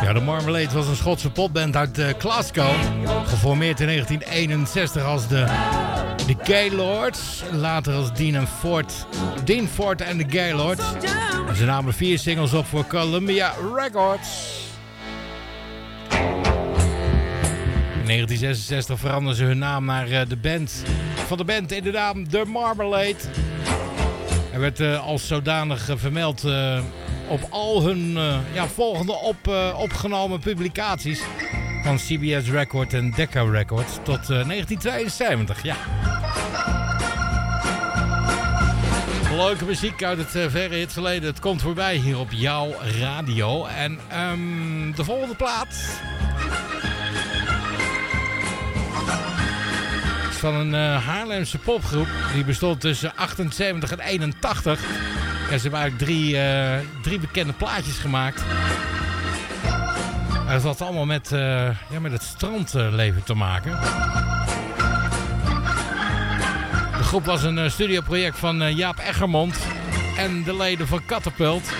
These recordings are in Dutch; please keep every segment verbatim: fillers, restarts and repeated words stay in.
Ja, de Marmalade was een Schotse popband uit uh, Glasgow. Geformeerd in negentien eenenzestig als de, de Gaylords. Later als Dean en Ford. Dean Ford en de Gaylords. En ze namen vier singles op voor Columbia Records. In negentien zesenzestig veranderden ze hun naam naar uh, de band. Van de band in de naam The Marmalade. Er werd uh, als zodanig uh, vermeld... Uh, op al hun uh, ja, volgende op, uh, opgenomen publicaties van C B S Records en Decca Records tot uh, negentien tweeënzeventig. Ja. Leuke muziek uit het uh, verre hitverleden. Het komt voorbij hier op jouw radio. En um, de volgende plaat is van een uh, Haarlemse popgroep. Die bestond tussen achtenzeventig en eenentachtig. Ja, ze hebben eigenlijk drie, uh, drie bekende plaatjes gemaakt. En dat had allemaal met, uh, ja, met het strandleven te maken. De groep was een uh, studioproject van uh, Jaap Eggermond en de leden van Catapult.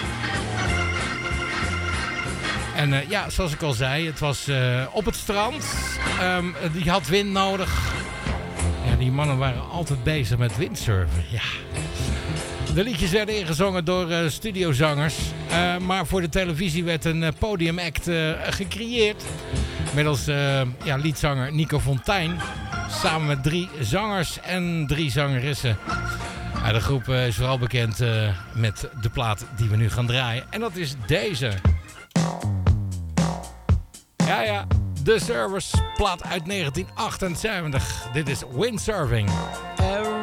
En uh, ja, zoals ik al zei, het was uh, op het strand. Um, die had wind nodig. Ja, die mannen waren altijd bezig met windsurfen. Ja. De liedjes werden ingezongen door uh, studiozangers. Uh, maar voor de televisie werd een uh, podiumact uh, gecreëerd. Middels uh, ja, liedzanger Nico Fontijn. Samen met drie zangers en drie zangeressen. Uh, de groep uh, is vooral bekend uh, met de plaat die we nu gaan draaien. En dat is deze. Ja, ja. The Service, plaat uit negentien achtenzeventig. Dit is Windsurfing.